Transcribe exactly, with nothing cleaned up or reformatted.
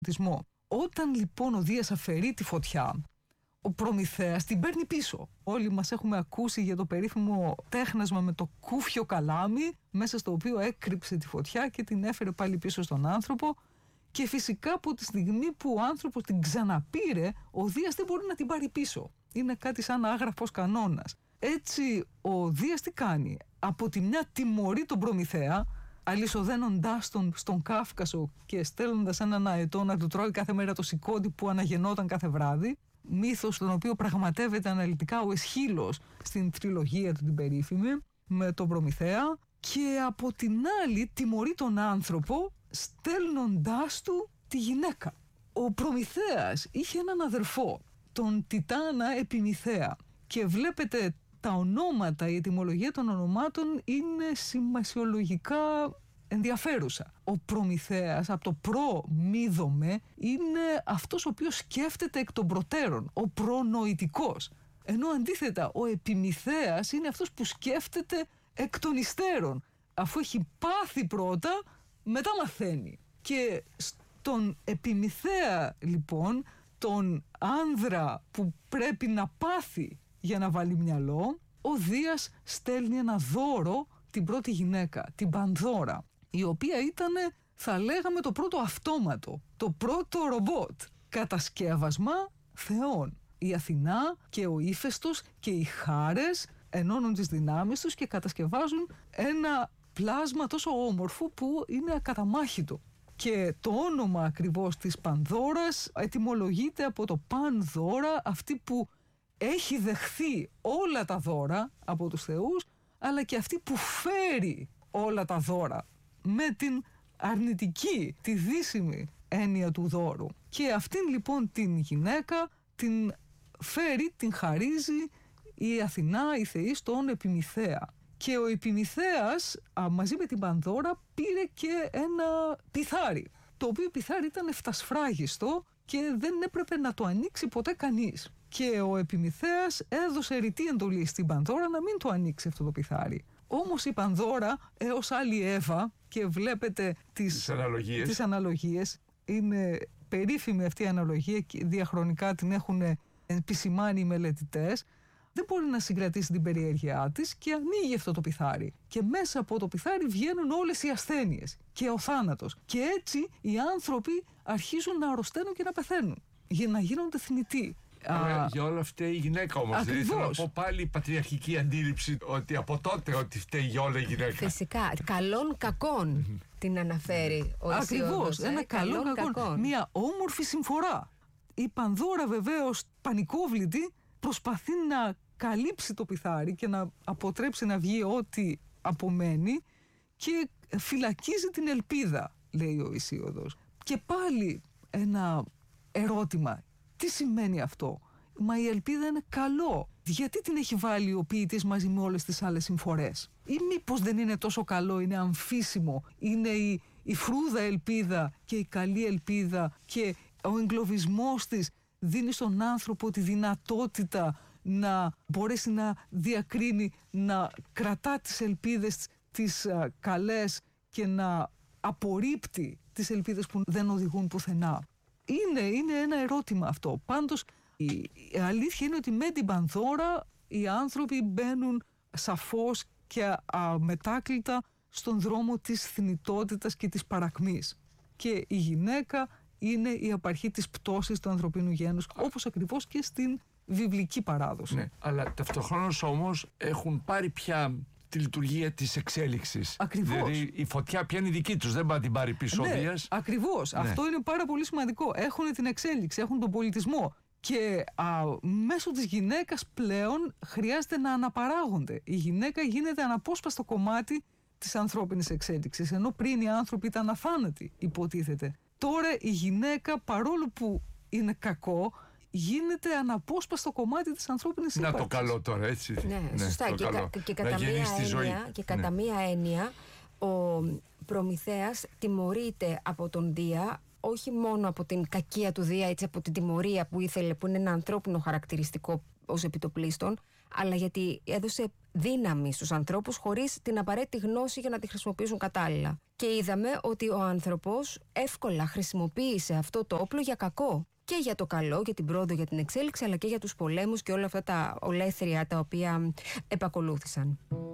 Όταν λοιπόν ο Δίας αφαιρεί τη φωτιά, ο Προμηθέας την παίρνει πίσω. Όλοι μας έχουμε ακούσει για το περίφημο τέχνασμα με το κούφιο καλάμι, μέσα στο οποίο έκρυψε τη φωτιά και την έφερε πάλι πίσω στον άνθρωπο. Και φυσικά από τη στιγμή που ο άνθρωπος την ξαναπήρε, ο Δίας δεν μπορεί να την πάρει πίσω. Είναι κάτι σαν άγραφος κανόνας. Έτσι ο Δίας τι κάνει? Από τη μια τιμωρεί τον Προμηθέα, αλυσοδένοντάς τον στον Κάφκασο και στέλνοντας έναν αετό να του τρώει κάθε μέρα το σηκώτη που αναγεννόταν κάθε βράδυ. Μύθος τον οποίο πραγματεύεται αναλυτικά ο Αισχύλος στην τριλογία του την περίφημη με τον Προμηθέα. Και από την άλλη τιμωρεί τον άνθρωπο στέλνοντάς του τη γυναίκα. Ο Προμηθέας είχε έναν αδερφό, τον Τιτάνα Επιμηθέα, και βλέπετε τα ονόματα, η ετυμολογία των ονομάτων είναι σημασιολογικά ενδιαφέρουσα. Ο Προμηθέας από το προ-μίδομε είναι αυτός ο οποίος σκέφτεται εκ των προτέρων, ο προνοητικός. Ενώ αντίθετα ο Επιμηθέας είναι αυτός που σκέφτεται εκ των υστέρων. Αφού έχει πάθει πρώτα, μετά μαθαίνει. Και στον Επιμηθέα λοιπόν, τον άνδρα που πρέπει να πάθει για να βάλει μυαλό, ο Δίας στέλνει ένα δώρο, την πρώτη γυναίκα, την Πανδώρα, η οποία ήταν, θα λέγαμε, το πρώτο αυτόματο, το πρώτο ρομπότ, κατασκεύασμα θεών. Η Αθηνά και ο Ήφαιστος και οι Χάρες ενώνουν τις δυνάμεις τους και κατασκευάζουν ένα πλάσμα τόσο όμορφο που είναι ακαταμάχητο. Και το όνομα ακριβώς της Πανδώρας ετυμολογείται από το Πανδώρα, αυτή που έχει δεχθεί όλα τα δώρα από τους θεούς, αλλά και αυτή που φέρει όλα τα δώρα, με την αρνητική, τη δύσιμη έννοια του δώρου. Και αυτήν λοιπόν την γυναίκα την φέρει, την χαρίζει η Αθηνά, η θεή, στον Επιμηθέα. Και ο Επιμηθέας α, μαζί με την Πανδώρα πήρε και ένα πιθάρι, το οποίο πιθάρι ήταν εφτασφράγιστο και δεν έπρεπε να το ανοίξει ποτέ κανείς. Και ο Επιμηθέας έδωσε ρητή εντολή στην Πανδώρα να μην το ανοίξει αυτό το πιθάρι. Όμως η Πανδώρα, έως άλλη Εύα, και βλέπετε τις, τις αναλογίες. τις αναλογίες, είναι περίφημη αυτή η αναλογία και διαχρονικά την έχουν επισημάνει οι μελετητές, δεν μπορεί να συγκρατήσει την περιέργειά της και ανοίγει αυτό το πιθάρι. Και μέσα από το πιθάρι βγαίνουν όλες οι ασθένειες και ο θάνατος. Και έτσι οι άνθρωποι αρχίζουν να αρρωσταίνουν και να πεθαίνουν, για να γίνονται θνητοί. Α, για όλα φταίει η γυναίκα όμως. Δηλαδή θέλω να πω πάλι η πατριαρχική αντίληψη ότι από τότε ότι φταίει για όλα η γυναίκα. Φυσικά. Καλών κακών την αναφέρει ο Αισίωδος. Ακριβώς. Ε, ένα καλό κακών. κακών. Μια όμορφη συμφορά. Η Πανδώρα βεβαίως πανικόβλητη προσπαθεί να καλύψει το πιθάρι και να αποτρέψει να βγει ό,τι απομένει και φυλακίζει την ελπίδα, λέει ο Αισίωδος. Και πάλι ένα ερώτημα. Τι σημαίνει αυτό? Μα η ελπίδα είναι καλό. Γιατί την έχει βάλει ο ποιητής μαζί με όλες τις άλλες συμφορές? Ή μήπως δεν είναι τόσο καλό, είναι αμφίσιμο, είναι η, η φρούδα ελπίδα και η καλή ελπίδα και ο εγκλωβισμός της δίνει στον άνθρωπο τη δυνατότητα να μπορέσει να διακρίνει, να κρατά τις ελπίδες τις α, καλές και να απορρίπτει τις ελπίδες που δεν οδηγούν πουθενά. Είναι, είναι ένα ερώτημα αυτό. Πάντως η, η αλήθεια είναι ότι με την Πανδώρα οι άνθρωποι μπαίνουν σαφώς και αμετάκλητα στον δρόμο της θνητότητας και της παρακμής. Και η γυναίκα είναι η απαρχή της πτώσης του ανθρωπίνου γένους, όπως ακριβώς και στην βιβλική παράδοση. Ναι, αλλά ταυτοχρόνως όμως έχουν πάρει πια τη λειτουργία της εξέλιξης. Ακριβώς. Δηλαδή η φωτιά πια είναι δική τους, δεν πάει να την πάρει πίσω ο Ναι, Δίας. ακριβώς. Ναι. Αυτό είναι πάρα πολύ σημαντικό. Έχουν την εξέλιξη, έχουν τον πολιτισμό και α, μέσω της γυναίκας πλέον χρειάζεται να αναπαράγονται. Η γυναίκα γίνεται αναπόσπαστο κομμάτι της ανθρώπινης εξέλιξης, ενώ πριν οι άνθρωποι ήταν αθάνατοι, υποτίθεται. Τώρα η γυναίκα, παρόλο που είναι κακό, γίνεται αναπόσπαστο κομμάτι της ανθρώπινης ύπαρξης. Να το καλό τώρα, έτσι. Ναι, ναι, σωστά. Και, κα, και κατά, μία έννοια, και κατά ναι. μία έννοια ο Προμηθέας τιμωρείται από τον Δία, όχι μόνο από την κακία του Δία, έτσι από την τιμωρία που ήθελε, που είναι ένα ανθρώπινο χαρακτηριστικό ως επιτοπλίστων, αλλά γιατί έδωσε δύναμη στους ανθρώπους χωρίς την απαραίτητη γνώση για να τη χρησιμοποιήσουν κατάλληλα. Και είδαμε ότι ο άνθρωπος εύκολα χρησιμοποίησε αυτό το όπλο για κακό. Και για το καλό, για την πρόοδο, για την εξέλιξη, αλλά και για τους πολέμους και όλα αυτά τα ολέθρια τα οποία επακολούθησαν.